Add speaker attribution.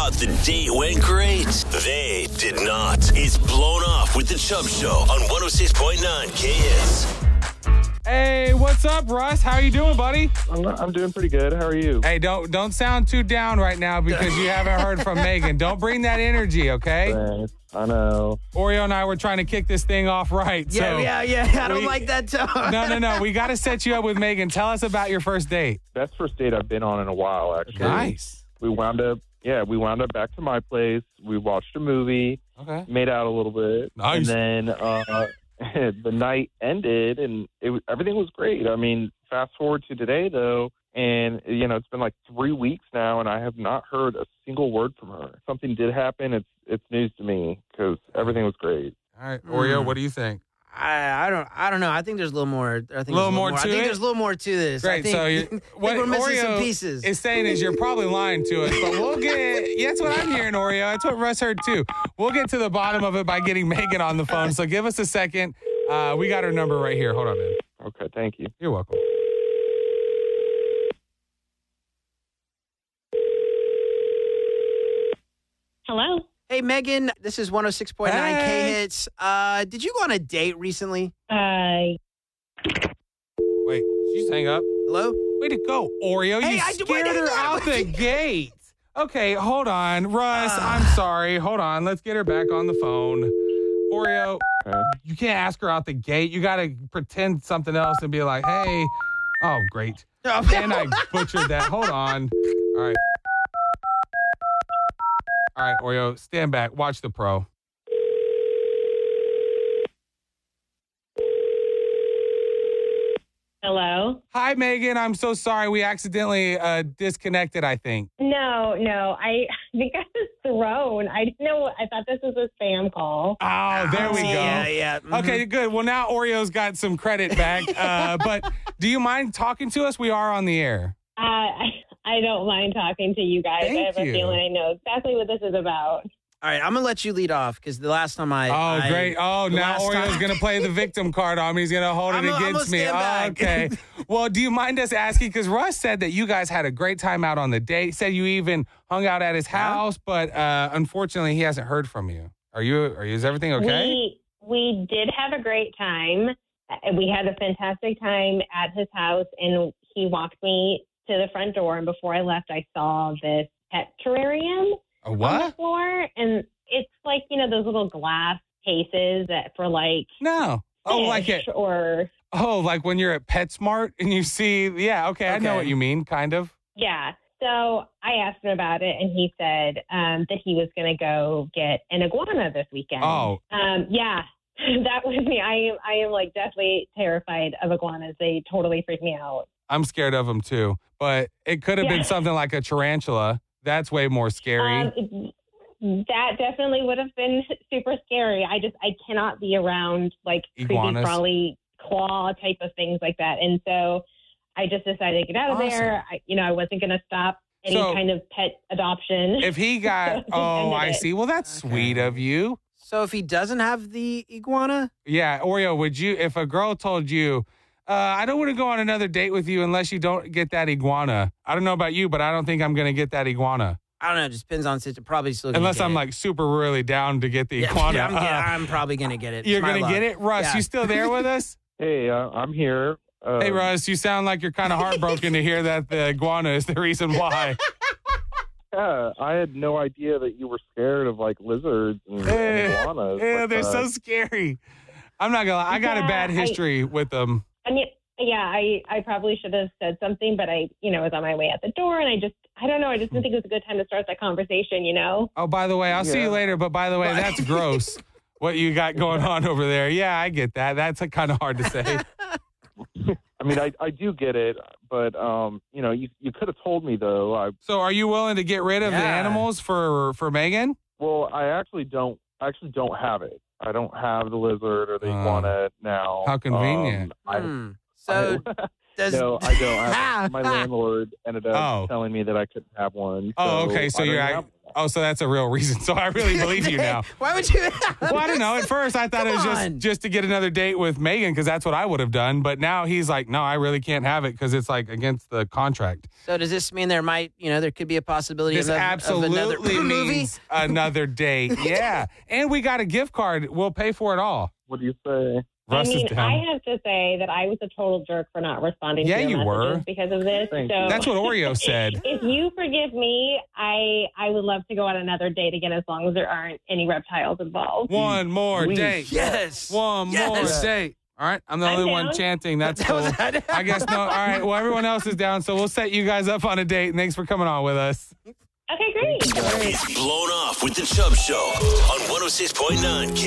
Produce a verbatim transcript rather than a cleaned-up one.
Speaker 1: thought the date went great? They did not. It's Blown Off with the Chubb Show on one oh six point nine K S.
Speaker 2: Hey, what's up, Russ? How you doing, buddy?
Speaker 3: I'm, I'm doing pretty good. How are you?
Speaker 2: Hey, don't don't sound too down right now because you haven't heard from Megan. Don't bring that energy, okay?
Speaker 3: Thanks. I know.
Speaker 2: Oreo and I were trying to kick this thing off right.
Speaker 4: Yeah,
Speaker 2: so
Speaker 4: yeah, yeah. I don't
Speaker 2: we-
Speaker 4: like that tone.
Speaker 2: No, no, no. We got to set you up with Megan. Tell us about your first date.
Speaker 3: Best first date I've been on in a while, actually.
Speaker 2: Nice.
Speaker 3: We wound up, yeah, we wound up back to my place. We watched a movie,
Speaker 2: Okay.
Speaker 3: made out a little bit.
Speaker 2: Nice.
Speaker 3: And then uh, the night ended, and it was, everything was great. I mean, fast forward to today, though, and, you know, it's been like three weeks now, and I have not heard a single word from her. Something did happen. It's it's news to me because everything was great.
Speaker 2: All right, Oreo,
Speaker 4: Mm.
Speaker 2: what do you think?
Speaker 4: I, I don't. I don't know. I think there's a little more. I think there's
Speaker 2: A little more to
Speaker 4: I think
Speaker 2: it?
Speaker 4: there's a little more to this.
Speaker 2: Great.
Speaker 4: I think,
Speaker 2: so you,
Speaker 4: I think
Speaker 2: what
Speaker 4: we're missing
Speaker 2: Oreo
Speaker 4: some pieces.
Speaker 2: is saying is you're probably lying to us, but we'll get. Yeah, that's what I'm hearing, Oreo. That's what Russ heard too. We'll get to the bottom of it by getting Megan on the phone. So give us a second. Uh, we got her number right here. Hold on, man.
Speaker 3: Okay, thank you.
Speaker 2: You're welcome.
Speaker 5: Hello.
Speaker 4: Hey, Megan. This is one oh six point nine
Speaker 2: Hey.
Speaker 4: K Hits. Uh, did you go on a date recently?
Speaker 5: Uh,
Speaker 2: Wait, she's hang up.
Speaker 4: Hello.
Speaker 2: Way to go, Oreo.
Speaker 4: Hey,
Speaker 2: you
Speaker 4: I-
Speaker 2: scared
Speaker 4: wait, hang
Speaker 2: her
Speaker 4: on,
Speaker 2: out the
Speaker 4: wait.
Speaker 2: gate. Okay, hold on. Russ,
Speaker 4: Ah.
Speaker 2: I'm sorry. Hold on. Let's get her back on the phone. Oreo,
Speaker 3: Okay.
Speaker 2: you can't ask her out the gate. You got to pretend something else and be like, hey. Oh, great. And I butchered that. Hold on. All right. All right, Oreo, stand back. Watch the pro.
Speaker 5: hello.
Speaker 2: Hi, Megan. I'm so sorry. We accidentally uh, disconnected, I think.
Speaker 5: No, no. I think I was thrown. I didn't know. I thought this was a spam call.
Speaker 2: Oh, there we go.
Speaker 4: Yeah, yeah. mhm.
Speaker 2: Okay, good. Well, now Oreo's got some credit back. Uh, but do you mind talking to us? We are on the air.
Speaker 5: Uh, I I don't mind talking to you guys.
Speaker 2: Thank
Speaker 5: I have
Speaker 2: you.
Speaker 5: a feeling I know exactly what this is about.
Speaker 4: All right, I'm gonna let you lead off because the last time I.
Speaker 2: Oh,
Speaker 4: I-
Speaker 2: great. Oh,
Speaker 4: the
Speaker 2: now
Speaker 4: last
Speaker 2: Oreo's
Speaker 4: time-
Speaker 2: going to play the victim card on me. He's going to hold it
Speaker 4: I'm a- I'm
Speaker 2: against
Speaker 4: a
Speaker 2: me.
Speaker 4: stand
Speaker 2: Oh,
Speaker 4: back.
Speaker 2: okay. Well, do you mind us asking? Because Russ said that you guys had a great time out on the date. Said you even hung out at his house, but uh, unfortunately, he hasn't heard from you. Are you? Are you? Is everything okay?
Speaker 5: We we did have a great time. Uh, We had a fantastic time at his house, and he walked me to the front door. And before I left, I saw this pet terrarium
Speaker 2: A
Speaker 5: on the
Speaker 2: what?
Speaker 5: floor, and it's like, you know, those little glass cases that for like
Speaker 2: No. Oh, like
Speaker 5: fish
Speaker 2: it.
Speaker 5: or
Speaker 2: Oh, like when you're at PetSmart and you see. Yeah. Okay, I know
Speaker 4: Okay.
Speaker 2: what you mean. Kind of.
Speaker 5: yeah. So I asked him about it, and he said um, that he was going to go get an iguana this weekend.
Speaker 2: Oh.
Speaker 5: um, yeah, that was me. I am, I am like deathly terrified of iguanas. They totally freak me out.
Speaker 2: I'm scared of him too. But it could have
Speaker 5: Yeah.
Speaker 2: been something like a tarantula. That's way more scary.
Speaker 5: Um, that definitely would have been super scary. I just I cannot be around like
Speaker 2: Iguanas.
Speaker 5: creepy crawly claw type of things like that, and so I just decided to get out of
Speaker 2: Awesome.
Speaker 5: there. I, you know, I wasn't going to stop any
Speaker 2: So,
Speaker 5: kind of pet adoption.
Speaker 2: If he got,
Speaker 5: So I
Speaker 2: oh,
Speaker 5: ended
Speaker 2: I
Speaker 5: it.
Speaker 2: see. Well, that's
Speaker 4: Okay.
Speaker 2: sweet of you.
Speaker 4: So if he doesn't have the iguana,
Speaker 2: Yeah, Oreo, would you, if a girl told you, uh, I don't want to go on another date with you unless you don't get that iguana. I don't know about you, but I don't think I'm going to get that iguana.
Speaker 4: I don't know. It just depends on situation. Probably still. Gonna
Speaker 2: Unless
Speaker 4: get
Speaker 2: I'm
Speaker 4: it.
Speaker 2: like super really down to get the
Speaker 4: Yeah,
Speaker 2: iguana.
Speaker 4: yeah, I'm, get-
Speaker 2: Uh,
Speaker 4: I'm probably gonna get it.
Speaker 2: you're
Speaker 4: It's my
Speaker 2: going to
Speaker 4: luck.
Speaker 2: get it? Russ,
Speaker 4: Yeah.
Speaker 2: you still there with us?
Speaker 3: Hey, uh, I'm here. Uh,
Speaker 2: Hey, Russ, you sound like you're kind of heartbroken to hear that the iguana is the reason why.
Speaker 3: Yeah, I had no idea that you were scared of like lizards and,
Speaker 2: Yeah,
Speaker 3: and iguanas.
Speaker 2: yeah,
Speaker 3: like
Speaker 2: they're
Speaker 3: that.
Speaker 2: so scary. I'm not going to lie. I got a
Speaker 5: Yeah,
Speaker 2: bad
Speaker 5: I-
Speaker 2: history with them.
Speaker 5: I mean, yeah, I, I probably should have said something, but I, you know, was on my way out the door, and I just, I don't know, I just didn't think it was a good time to start that conversation, you know?
Speaker 2: Oh, by the way, I'll see you
Speaker 3: Yeah.
Speaker 2: later. But by the way,
Speaker 4: Bye.
Speaker 2: that's gross. What you got going on over there? Yeah, I get that. That's kind of hard to say.
Speaker 3: I mean, I, I do get it, but um, you know, you you could have told me though. I
Speaker 2: So, are you willing to get rid of the
Speaker 4: Yeah.
Speaker 2: animals for for Megan?
Speaker 3: well, I actually don't. I actually don't have it. I don't have the lizard or the
Speaker 2: Oh.
Speaker 3: iguana now.
Speaker 2: How convenient.
Speaker 3: Um,
Speaker 4: Hmm. So
Speaker 3: I,
Speaker 4: does
Speaker 3: no, I don't. I, my landlord ended up
Speaker 2: Oh.
Speaker 3: telling me that I couldn't have one.
Speaker 2: Oh,
Speaker 3: so
Speaker 2: okay. So
Speaker 3: I don't
Speaker 2: you're
Speaker 3: even
Speaker 2: act-
Speaker 3: have one
Speaker 2: Oh, so that's a real reason. So I really believe you now.
Speaker 4: Why would you?
Speaker 2: Well, I don't know. At first, I thought
Speaker 4: Come
Speaker 2: it was just,
Speaker 4: on.
Speaker 2: just to get another date with Megan because that's what I would have done. But now he's like, no, I really can't have it because it's like against the contract.
Speaker 4: So does this mean there might, you know, there could be a possibility
Speaker 2: This
Speaker 4: of, a-
Speaker 2: absolutely
Speaker 4: of another movie?
Speaker 2: means another date. Yeah. And we got a gift card. We'll pay for it all.
Speaker 3: What do you say?
Speaker 2: Russ
Speaker 5: I mean,
Speaker 2: is down.
Speaker 5: I have to say that I was a total jerk for not responding
Speaker 2: Yeah,
Speaker 5: to your
Speaker 2: you
Speaker 5: messages
Speaker 2: were.
Speaker 5: because of this.
Speaker 3: Thank
Speaker 5: so
Speaker 3: you.
Speaker 2: That's what Oreo said.
Speaker 5: if you forgive me, I I would love to go on another date again as long as there aren't any reptiles involved.
Speaker 2: One more
Speaker 3: Please.
Speaker 2: date.
Speaker 4: Yes.
Speaker 2: One
Speaker 4: Yes.
Speaker 2: more date. All right. I'm the
Speaker 5: I'm
Speaker 2: only one
Speaker 5: down.
Speaker 2: chanting. That's
Speaker 4: That
Speaker 2: cool.
Speaker 4: was that.
Speaker 2: I guess no. All right. Well, everyone else is down. So we'll set you guys up on a date. Thanks for coming on with us.
Speaker 5: Okay, great.
Speaker 1: It's Blown Off with the Chubb Show on one oh six point nine K